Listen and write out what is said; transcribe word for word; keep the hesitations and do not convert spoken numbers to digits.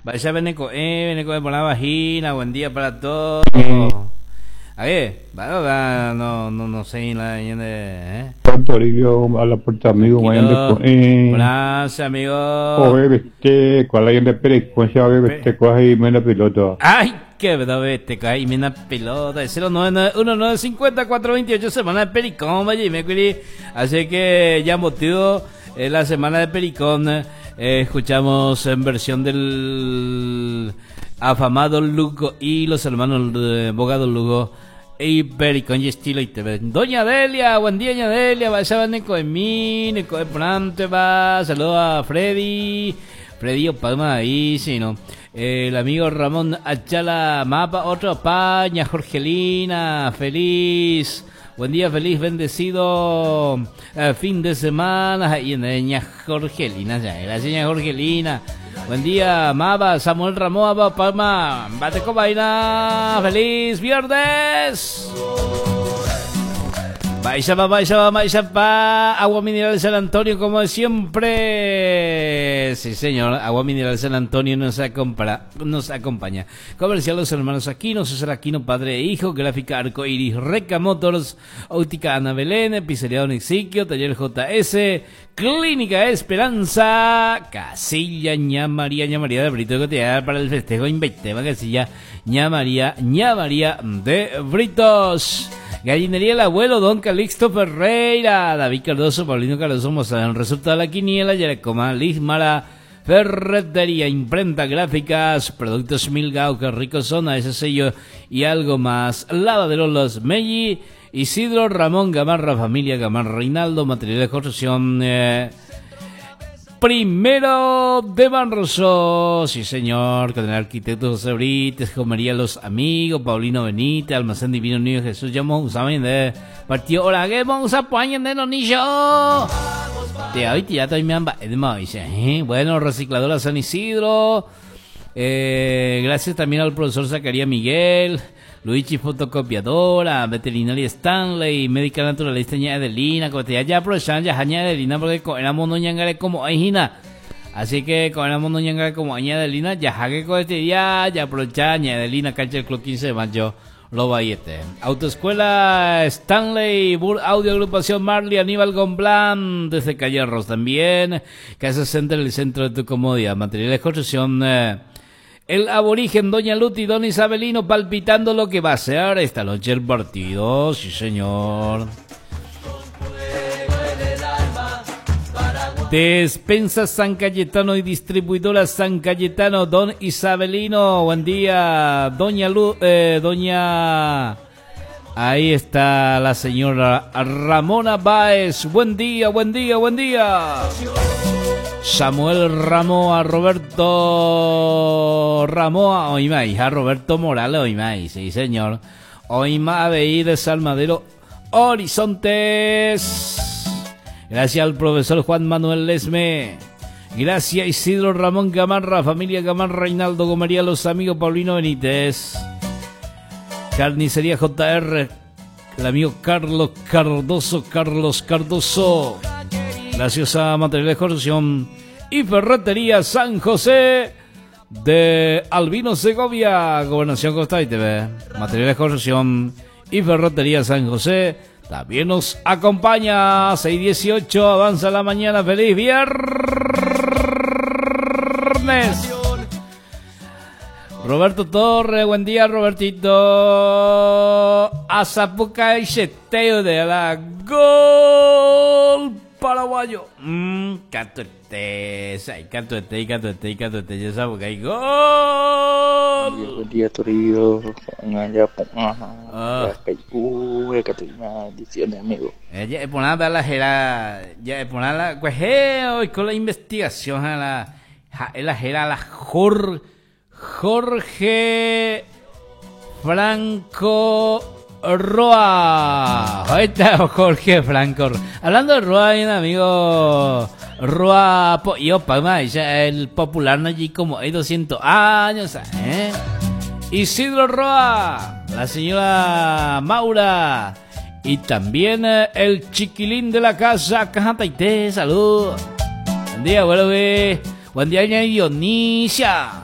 Vaya Beneco, eh, Beneco de por la vagina, buen día para todos. A ver, bueno, no, no, no sé la de, eh. Toribio a la puerta amigo, vayan de eh. Gracias, amigo. Oye, viste, cuál hay de frecuencia, oye, viste, cuál hay menos piloto. Ay, qué verdad, te cae una pelota. cero nueve uno nueve cincuenta cuatro veintiocho, semana de Pericón, vaya y me cuidé. Así que ya motivo eh, la semana de Pericón. Eh, escuchamos en versión del afamado Lugo y los hermanos de Bogado Lugo y Pericón y estilo y T V. Doña Delia, buen día, Doña Delia. Vaya a Neco de mí, Neco de Prante, va. Saludos a Freddy. Freddy Palma ahí, sí, ¿no? Eh, el amigo Ramón Achala Mapa, otro Paña, Jorgelina, feliz. Buen día, feliz, bendecido eh, fin de semana. Y doña Jorgelina, ya, gracias, doña Jorgelina. Buen día, Maba, Samuel Ramón, Aba, Palma, bate con vaina. Feliz viernes. Vaya pa, vaya pa, vaya pa. Agua mineral San Antonio, como de siempre. Sí, señor. Agua mineral San Antonio nos acompaña. Nos acompaña. Comercial Los Hermanos Aquino, César Aquino, padre e hijo. Gráfica Arco Iris, Reca Motors, Óptica Ana Belén, Pizzería Don Exiquio, Taller J S, Clínica Esperanza, Casilla Ña María, Ña María de Brito de Cotidiana para el festejo Inveitema, Casilla Ña María, Ña María de Britos. Gallinería El Abuelo, Don Calixto Ferreira, David Cardoso, Paulino Cardoso, mostrarán el resultado de la quiniela, Yarecoma, Lismara, Ferretería, Imprenta, Gráficas, Productos Milgao, que ricos son, a ese sello y algo más. Lavadero Los Melli, Isidro Ramón Gamarra, Familia Gamarra Reinaldo, Material de Construcción, eh, Primero de Manroso, sí señor, con el arquitecto José Brites, Comería Los Amigos, Paulino Benítez, Almacén Divino Niño Jesús, llamó usaban de partido, hola, que vamos a poner de los niños. Te hoy ya estoy me han dice, bueno, Recicladora San Isidro, eh, gracias también al profesor Zacarías Miguel, Luigi Fotocopiadora, Veterinaria Stanley, Médica Naturalista Ña Adelina, como te ya aprovechan ya Ña Adelina porque éramos no ñangare como Aijina. Así que con éramos no ñangare como Ña Adelina, ya jaque con este día, ya aprovechan Ña Adelina, cancha del club quince de mayo, lo vayete. Autoescuela Stanley, Bur Audio Agrupación Marley, Aníbal Gomblán, desde Calle Arroz también, Casa Center, el centro de tu comodidad, materiales de construcción, eh, el aborigen Doña Luti, Don Isabelino, palpitando lo que va a ser esta noche el partido, sí señor. Despensa San Cayetano y distribuidora San Cayetano, Don Isabelino, buen día, Doña Lu, eh, Doña, ahí está la señora Ramona Báez, buen día, buen día, buen día. Samuel Ramoa, Roberto Ramoa, oima, hija Roberto Morales, oima, sí señor, oima Abeí de Salmadero, Horizontes. Gracias al profesor Juan Manuel Lesme. Gracias Isidro Ramón Gamarra, familia Gamarra, Reinaldo Gomería, los amigos Paulino Benítez. Carnicería J R, el amigo Carlos Cardoso, Carlos Cardoso. Gracias a Materiales de Construcción y Ferretería San José de Albino Segovia, Gobernación Costa y T V. Materiales de Construcción y Ferretería San José también nos acompaña. Seis dieciocho, avanza la mañana, feliz viernes. Roberto Torres, buen día Robertito. Azapuca y Cheteo de la Gol paraguayo. Mmm, canto este, ay, canto este, canto este, canto este, ya sabes que hay gol. Buen día, Toribio. Ya, uy, que te una edición de amigo. Ya es poner la jera, ya es poner la, pues, hoy con la investigación a la, la jera, la Jorge, Jorge Franco Roa. Ahí está Jorge Franco. Hablando de Roa, hay un amigo Roa, yo Palma, el popular no allí como hay doscientos años, ¿eh? Isidro Roa, la señora Maura y también el chiquilín de la casa, Cajataité, salud. Buen día, bueno, buen día, Dionisia.